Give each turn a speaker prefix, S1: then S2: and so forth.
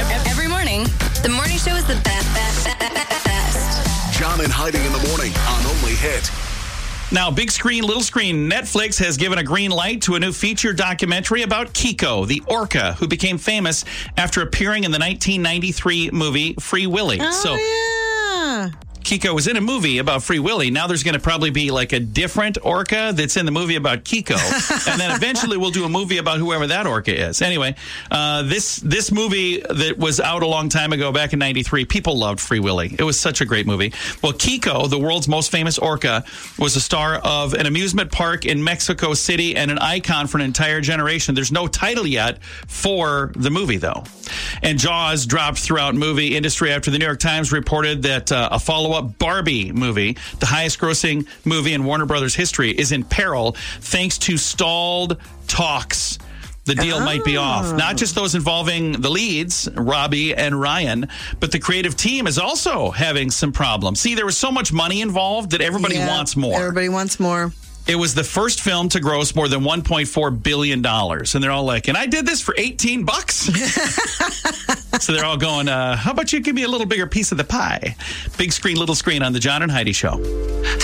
S1: Every morning, the morning show is the best.
S2: John and Heidi in the morning on Only Hit.
S3: Now, big screen, little screen, Netflix has given a green light to a new feature documentary about Kiko, the orca who became famous after appearing in the 1993 movie Free Willy.
S4: Yeah.
S3: Kiko was in a movie about Free Willy. Now there's going to probably be like a different orca that's in the movie about Kiko. And then eventually we'll do a movie about whoever that orca is. Anyway, this movie that was out a long time ago, back in 93, people loved Free Willy. It was such a great movie. Well, Kiko, the world's most famous orca, was a star of an amusement park in Mexico City and an icon for an entire generation. There's no title yet for the movie, though. And Jaws dropped throughout movie industry after the New York Times reported that a follow-up Barbie movie, the highest-grossing movie in Warner Brothers history, is in peril thanks to stalled talks. The deal might be off. Not just those involving the leads, Robbie and Ryan, but the creative team is also having some problems. See, there was so much money involved that everybody wants more.
S4: Everybody wants more.
S3: It was the first film to gross more than $1.4 billion. And they're all like, and I did this for $18. So they're all going, how about you give me a little bigger piece of the pie? Big screen, little screen on the John and Heidi Show.